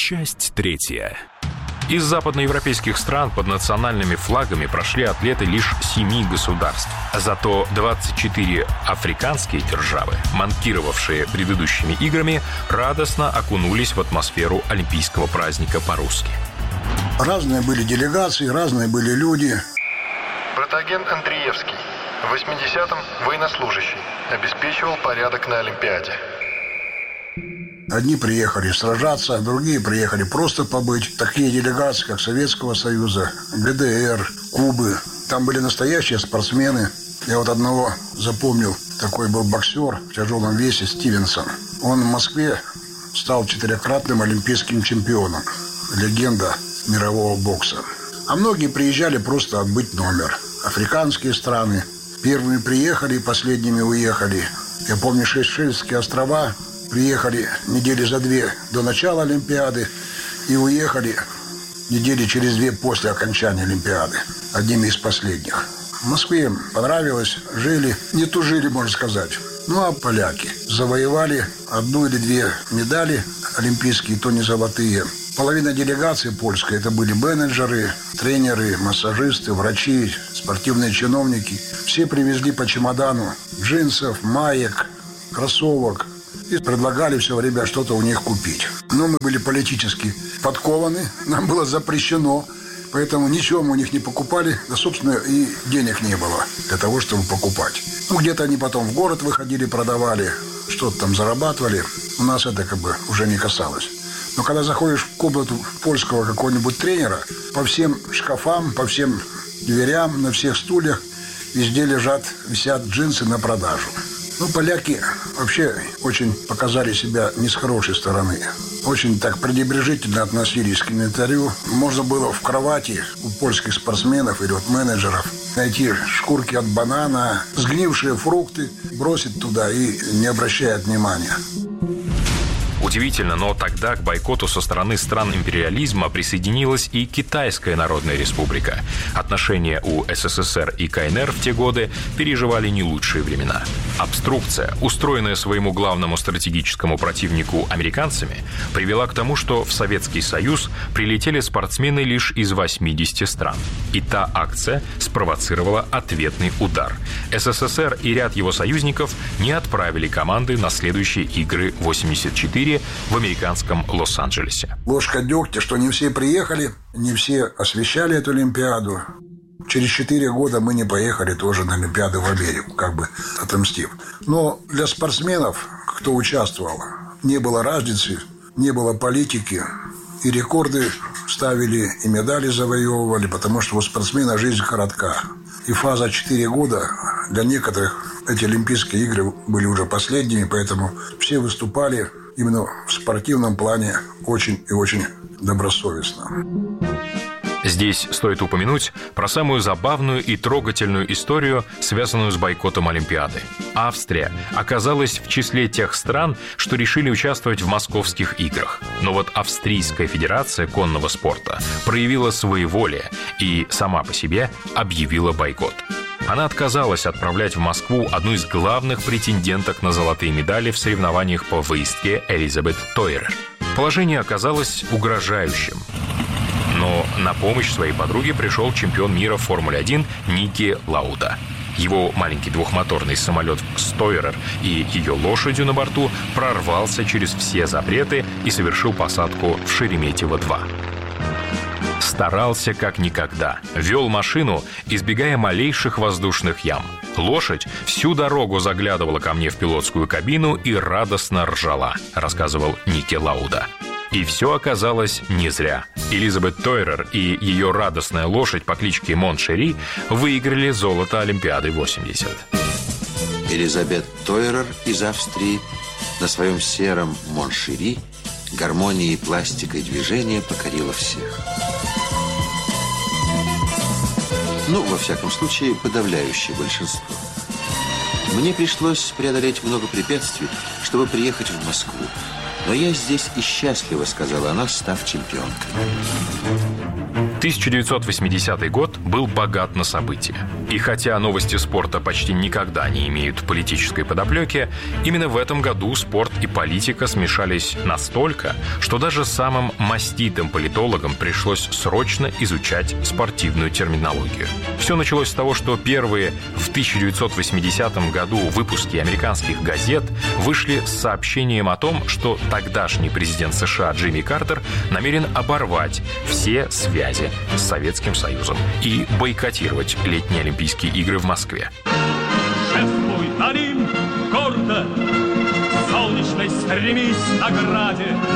Часть 3. Из западноевропейских стран под национальными флагами прошли атлеты лишь 7 государств. Зато 24 африканские державы, манкировавшие предыдущими играми, радостно окунулись в атмосферу олимпийского праздника по-русски. Разные были делегации, разные были люди. Протоген Андреевский, в 80-м военнослужащий, обеспечивал порядок на Олимпиаде. Одни приехали сражаться, другие приехали просто побыть. Такие делегации, как Советского Союза, ГДР, Кубы. Там были настоящие спортсмены. Я вот одного запомнил. Такой был боксер в тяжелом весе Стивенсон. Он в Москве стал 4-кратным олимпийским чемпионом. Легенда мирового бокса. А многие приезжали просто отбыть номер. Африканские страны. Первыми приехали, последними уехали. Я помню, Сейшельские острова приехали недели за 2 до начала Олимпиады и уехали недели через 2 после окончания Олимпиады. Одними из последних. В Москве понравилось, жили, не тужили, можно сказать. Ну а поляки завоевали 1 или 2 медали олимпийские, то не золотые. Половина делегации польской — это были менеджеры, тренеры, массажисты, врачи, спортивные чиновники. Все привезли по чемодану джинсов, маек, кроссовок и предлагали все время что-то у них купить. Но мы были политически подкованы, нам было запрещено, поэтому ничего мы у них не покупали, да, собственно, и денег не было для того, чтобы покупать. Ну, где-то они потом в город выходили, продавали, что-то там зарабатывали. У нас это как бы уже не касалось. Но когда заходишь в комнату польского какого-нибудь тренера, по всем шкафам, по всем дверям, на всех стульях везде висят джинсы на продажу. Ну, поляки вообще очень показали себя не с хорошей стороны. Очень так пренебрежительно относились к инвентарю. Можно было в кровати у польских спортсменов или вот менеджеров найти шкурки от банана, сгнившие фрукты, бросить туда и не обращая внимания. Удивительно, но тогда к бойкоту со стороны стран империализма присоединилась и Китайская Народная Республика. Отношения у СССР и КНР в те годы переживали не лучшие времена. Обструкция, устроенная своему главному стратегическому противнику американцами, привела к тому, что в Советский Союз прилетели спортсмены лишь из 80 стран. И та акция спровоцировала ответный удар. СССР и ряд его союзников не отправили команды на следующие игры 84 в американском Лос-Анджелесе. Ложка дегтя, что не все приехали, не все освещали эту Олимпиаду. Через 4 года мы не поехали тоже на Олимпиаду в Америку, как бы отомстив. Но для спортсменов, кто участвовал, не было разницы, не было политики. И рекорды ставили, и медали завоевывали, потому что у спортсмена жизнь коротка. И фаза 4 года для некоторых эти Олимпийские игры были уже последними, поэтому все выступали именно в спортивном плане очень и очень добросовестно. Здесь стоит упомянуть про самую забавную и трогательную историю, связанную с бойкотом Олимпиады. Австрия оказалась в числе тех стран, что решили участвовать в московских играх. Но вот Австрийская федерация конного спорта проявила своеволие и сама по себе объявила бойкот. Она отказалась отправлять в Москву одну из главных претенденток на золотые медали в соревнованиях по выездке Элизабет Тойрер. Положение оказалось угрожающим. Но на помощь своей подруге пришел чемпион мира в Формуле-1 Ники Лауда. Его маленький двухмоторный самолет с Тойрер и ее лошадью на борту прорвался через все запреты и совершил посадку в Шереметьево-2. Старался как никогда. Вел машину, избегая малейших воздушных ям. Лошадь всю дорогу заглядывала ко мне в пилотскую кабину и радостно ржала, рассказывал Ники Лауда. И все оказалось не зря. Элизабет Тойрер и ее радостная лошадь по кличке Моншери выиграли золото Олимпиады 80. Элизабет Тойрер из Австрии на своем сером Моншери гармонией и пластикой движения покорила всех. Ну, во всяком случае, подавляющее большинство. Мне пришлось преодолеть много препятствий, чтобы приехать в Москву. Но я здесь и счастлива, сказала она, став чемпионкой. 1980 год был богат на события. И хотя новости спорта почти никогда не имеют политической подоплеки, именно в этом году спорт и политика смешались настолько, что даже самым маститым политологам пришлось срочно изучать спортивную терминологию. Все началось с того, что первые в 1980 году выпуски американских газет вышли с сообщением о том, что тогдашний президент США Джимми Картер намерен оборвать все связи с Советским Союзом и бойкотировать летние Олимпийские игры в Москве. Шествуй за ним гордо, солнечной стремись награде,